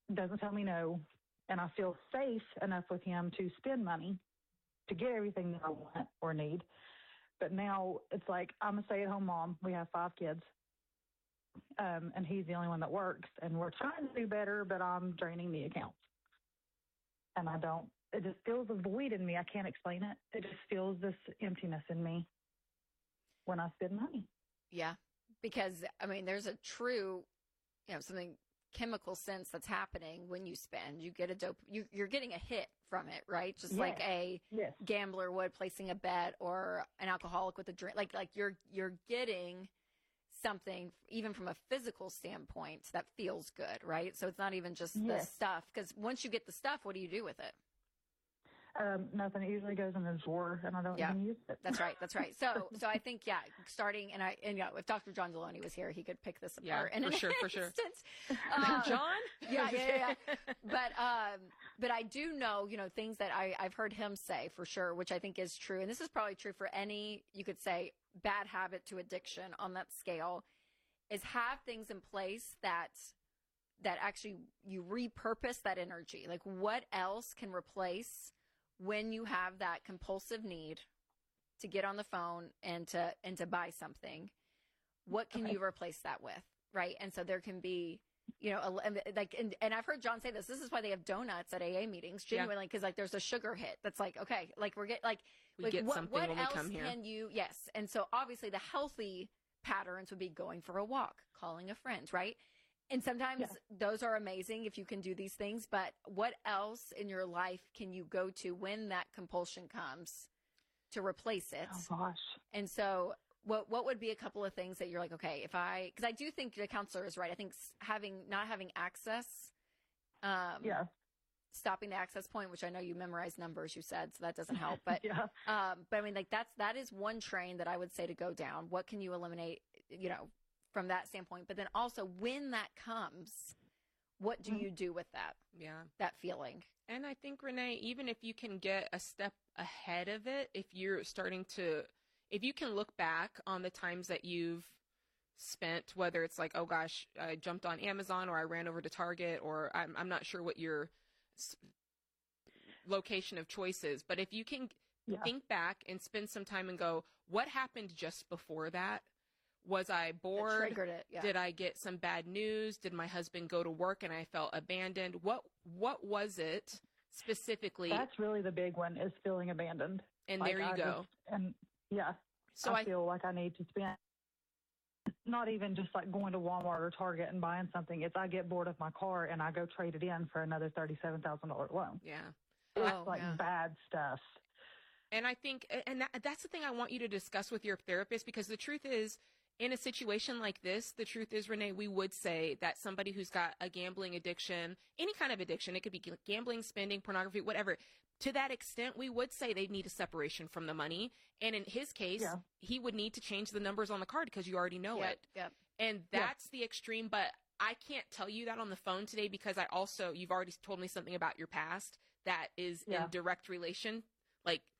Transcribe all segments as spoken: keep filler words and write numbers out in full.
doesn't tell me no, and I feel safe enough with him to spend money to get everything that I want or need. But now it's like, I'm a stay-at-home mom. We have five kids, um, and he's the only one that works, and we're trying to do better, but I'm draining the accounts. And I don't, it just feels a void in me. I can't explain it. It just feels this emptiness in me when I spend money. Yeah, because, I mean, there's a true, you know, something chemical sense that's happening when you spend. You get a dope, you, you're getting a hit from it, right? Just yes. like a yes. gambler would placing a bet, or an alcoholic with a drink. Like, like you're, you're getting something, even from a physical standpoint, that feels good, right? So it's not even just yes. the stuff, because once you get the stuff, what do you do with it? Um, nothing. It usually goes in the drawer, and I don't yeah. even use it. That's right. That's right. So, so I think, yeah, starting, and I, and yeah, if Doctor John Deloney was here, he could pick this apart. Yeah, in for an sure, for sure. Instance. Uh, John? Yeah, yeah, yeah. But, um, but I do know, you know, things that I, I've heard him say for sure, which I think is true. And this is probably true for any, you could say, bad habit to addiction on that scale, is have things in place that, that actually you repurpose that energy. Like, what else can replace when you have that compulsive need to get on the phone and to and to buy something? What can okay. you replace that with, right? And so there can be, you know, a, like, and, and I've heard John say this. This is why they have donuts at A A meetings, genuinely, because yeah. like there's a sugar hit that's like, okay, like we're getting like, we like get what, something what when else we come here. Can you? Yes, and so obviously the healthy patterns would be going for a walk, calling a friend, right? And sometimes yeah. those are amazing if you can do these things, but what else in your life can you go to when that compulsion comes to replace it? Oh, gosh. And so what what would be a couple of things that you're like, okay, if I, because I do think the counselor is right. I think having, not having access, um, yeah. stopping the access point, which I know you memorize numbers, you said, so that doesn't help. But, yeah. um, but I mean, like that's, that is one train that I would say to go down. What can you eliminate, you know, from that standpoint? But then also when that comes, what do you do with that? Yeah. That feeling. And I think, Renee, even if you can get a step ahead of it, if you're starting to, if you can look back on the times that you've spent, whether it's like, oh gosh, I jumped on Amazon, or I ran over to Target, or I'm, I'm not sure what your location of choice is, but if you can yeah. think back and spend some time and go, what happened just before that? Was I bored? Triggered it, yeah. Did I get some bad news? Did my husband go to work and I felt abandoned? What What was it specifically? That's really the big one, is feeling abandoned. And like there you I go. Just, and yeah, so I, I feel like I need to spend, not even just like going to Walmart or Target and buying something. It's I get bored of my car and I go trade it in for another thirty-seven thousand dollars loan. Yeah. It's oh, like yeah. bad stuff. And I think, and that, that's the thing I want you to discuss with your therapist, because the truth is, in a situation like this, the truth is, Renee, we would say that somebody who's got a gambling addiction, any kind of addiction, it could be gambling, spending, pornography, whatever, to that extent, we would say they need a separation from the money. And in his case, yeah. he would need to change the numbers on the card because you already know yep, it. Yep. And that's yep. the extreme. But I can't tell you that on the phone today, because I also, you've already told me something about your past that is yeah. in direct relation, like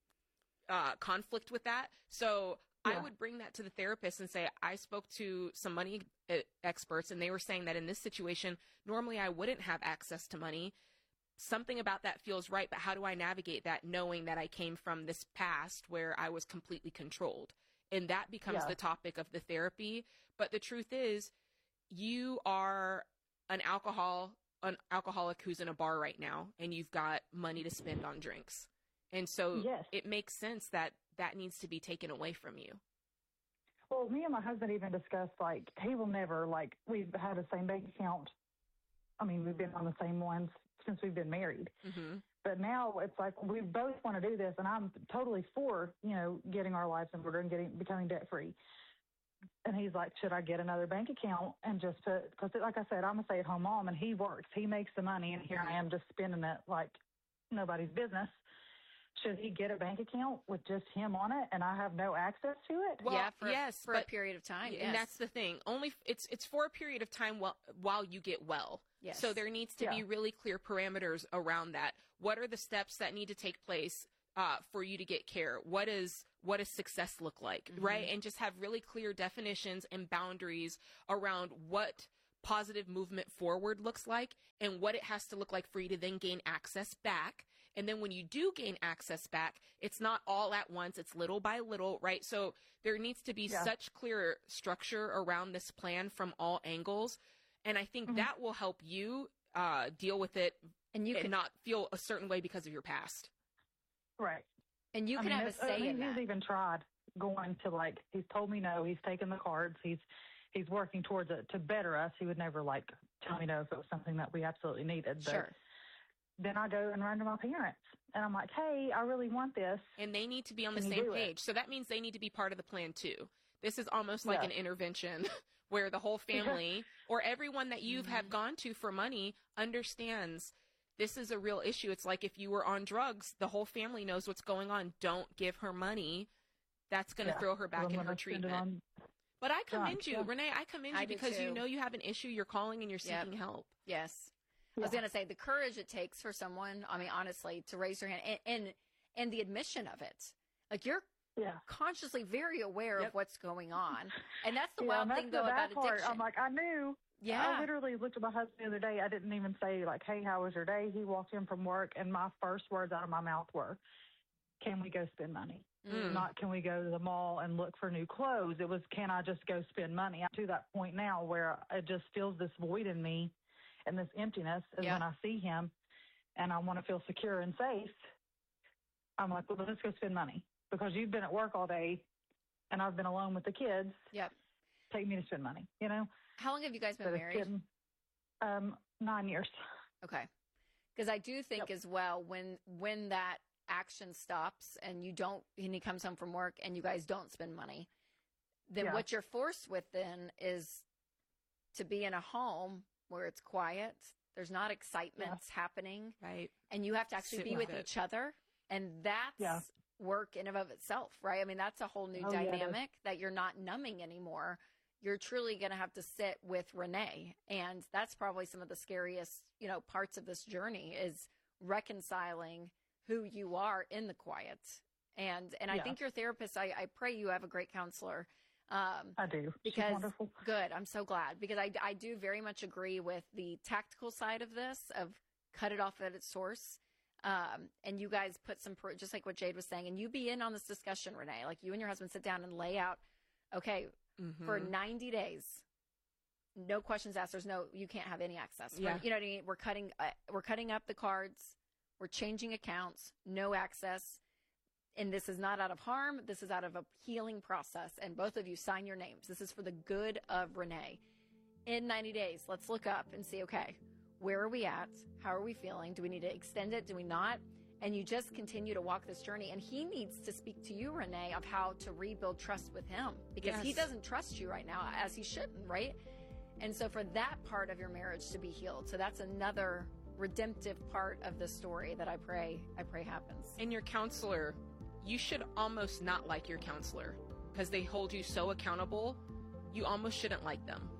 uh, conflict with that. So yeah. I would bring that to the therapist and say, I spoke to some money experts and they were saying that in this situation, normally I wouldn't have access to money. Something about that feels right, but how do I navigate that knowing that I came from this past where I was completely controlled? And that becomes yeah. the topic of the therapy. But the truth is, you are an alcohol, an alcoholic who's in a bar right now, and you've got money to spend on drinks. And so yes. it makes sense that that needs to be taken away from you. Well, me and my husband even discussed, like, he will never, like, we've had the same bank account. I mean, we've been on the same ones since we've been married. Mm-hmm. But now it's like we both want to do this, and I'm totally for, you know, getting our lives in order and getting becoming debt-free. And he's like, should I get another bank account and just put, because like I said, I'm a stay-at-home mom, and he works. He makes the money, and here I am just spending it like nobody's business. Should he get a bank account with just him on it and I have no access to it? Well, yeah, for, yes, for but, a period of time. And yes. that's the thing. Only it's it's for a period of time while while you get well. Yes. So there needs to yeah. be really clear parameters around that. What are the steps that need to take place uh, for you to get care? What is what does success look like, mm-hmm. right? And just have really clear definitions and boundaries around what positive movement forward looks like and what it has to look like for you to then gain access back. And then when you do gain access back, it's not all at once, it's little by little, right? So there needs to be yeah. such clear structure around this plan from all angles. And I think mm-hmm. that will help you uh, deal with it and you and can not feel a certain way because of your past. Right. And you I can mean, have a say I mean, in he's that. even tried going to, like, he's told me no, he's taken the cards, he's he's working towards it to better us. He would never, like, tell me no if it was something that we absolutely needed. But sure. Then I go and run to my parents, and I'm like, hey, I really want this. And they need to be on the Can same you do page. it? So that means they need to be part of the plan, too. This is almost like Yeah. an intervention where the whole family or everyone that you Mhm. have gone to for money understands this is a real issue. It's like if you were on drugs, the whole family knows what's going on. Don't give her money. That's going to Yeah. throw her back I'm in gonna her spend it treatment. on But I commend drugs, you, yeah. Renee. I commend I you do because you too. know you have an issue. You're calling and you're Yep. seeking help. Yes. I Yeah. was going to say the courage it takes for someone, I mean, honestly, to raise your hand and, and, and the admission of it. Like you're Yeah. consciously very aware Yep. of what's going on. And that's the Yeah, wild and that's thing, the though, bad about part. addiction. I'm like, I knew. yeah. I literally looked at my husband the other day. I didn't even say, like, hey, how was your day? He walked in from work, and my first words out of my mouth were, can we go spend money? Mm. Not can we go to the mall and look for new clothes? It was, can I just go spend money? I'm to that point now where it just feels this void in me and this emptiness. And Yeah. when I see him and I want to feel secure and safe, I'm like, well, let's go spend money because you've been at work all day and I've been alone with the kids. Yep. Take me to spend money, you know? How long have you guys been But it's married? getting, um, nine years. Okay. Because I do think Yep. as well, when when that action stops and you don't, and he comes home from work and you guys don't spend money, then Yeah. what you're forced with then is to be in a home where it's quiet, there's not excitement happening, Right. and you have to actually Sit be with with it. each other. And that's Yeah. work in and of itself, right? I mean, that's a whole new Oh, yeah, it is. dynamic that you're not numbing anymore. You're truly going to have to sit with Renee. And that's probably some of the scariest, you know, parts of this journey is reconciling who you are in the quiet. And, and I Yeah. think your therapist, I, I pray you have a great counselor. Um, I do. She's because wonderful. good. I'm so glad because I, I do very much agree with the tactical side of this of cut it off at its source. Um, and you guys put some, pro- just like what Jade was saying, and you be in on this discussion, Renee, like you and your husband sit down and lay out, okay, Mm-hmm. for ninety days, no questions asked. There's no, you can't have any access. Yeah. We're, you know what I mean? We're cutting, uh, we're cutting up the cards. We're changing accounts, no access. And this is not out of harm. This is out of a healing process. And both of you sign your names. This is for the good of Renee. In ninety days, let's look up and see, okay, where are we at? How are we feeling? Do we need to extend it? Do we not? And you just continue to walk this journey. And he needs to speak to you, Renee, of how to rebuild trust with him because he Yes. doesn't trust you right now as he shouldn't, right? And so for that part of your marriage to be healed. So that's another redemptive part of the story that I pray, I pray happens. And your counselor, you should almost not like your counselor because they hold you so accountable. You almost shouldn't like them.